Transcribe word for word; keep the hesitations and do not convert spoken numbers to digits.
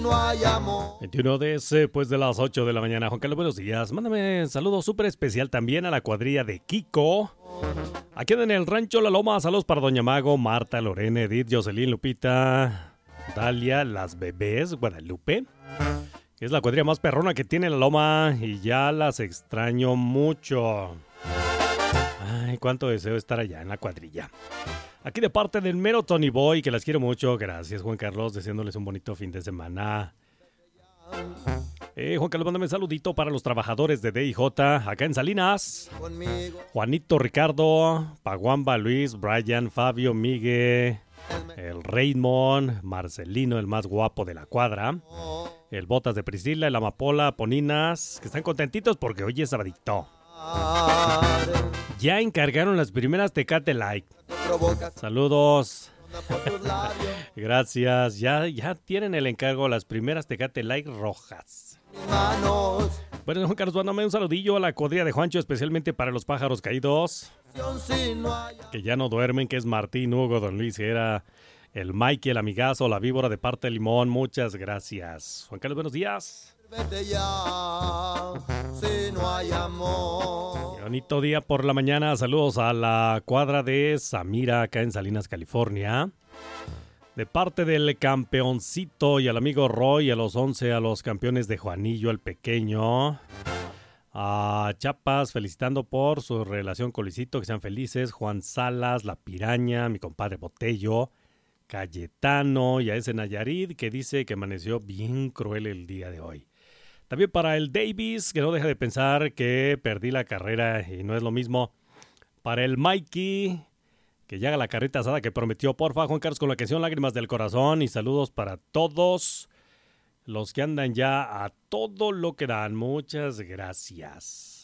no hay amor. veintiuno después de las ocho de la mañana. Juan Carlos, buenos días. Mándame un saludo súper especial también a la cuadrilla de Kiko. Aquí en el rancho La Loma. Saludos para Doña Mago, Marta, Lorena, Edith, Jocelyn, Lupita, Dalia, las bebés, Guadalupe. Es la cuadrilla más perrona que tiene La Loma y ya las extraño mucho. Ay, cuánto deseo estar allá en la cuadrilla. Aquí de parte del mero Tony Boy, que las quiero mucho. Gracias, Juan Carlos, deseándoles un bonito fin de semana. Eh, Juan Carlos, mándame un saludito para los trabajadores de D I J acá en Salinas. Juanito, Ricardo, Paguamba, Luis, Brian, Fabio, Miguel, el Raymond, Marcelino, el más guapo de la cuadra, el Botas de Priscila, el Amapola, Poninas, que están contentitos porque hoy es sabadito. Ya encargaron las primeras Tecate Light. Saludos. Gracias. Ya, ya tienen el encargo las primeras Tecate Light rojas. Bueno, Juan Carlos, mándame un saludillo a la cuadrilla de Juancho, especialmente para los pájaros caídos que ya no duermen, que es Martín, Hugo, Don Luis, que era el Mikey, el amigazo, la víbora de parte de Limón. Muchas gracias. Juan Carlos, buenos días. Vete ya, si no hay amor. Qué bonito día por la mañana. Saludos a la cuadra de Samira, acá en Salinas, California. De parte del campeoncito y al amigo Roy, a los once, a los campeones de Juanillo el Pequeño. A Chapas, felicitando por su relación con Luisito, que sean felices. Juan Salas, La Piraña, mi compadre Botello, Cayetano y a ese Nayarit que dice que amaneció bien cruel el día de hoy. También para el Davis, que no deja de pensar que perdí la carrera y no es lo mismo. Para el Mikey, que ya haga la carreta asada que prometió. Porfa, Juan Carlos, con la canción Lágrimas del Corazón. Y saludos para todos los que andan ya a todo lo que dan. Muchas gracias.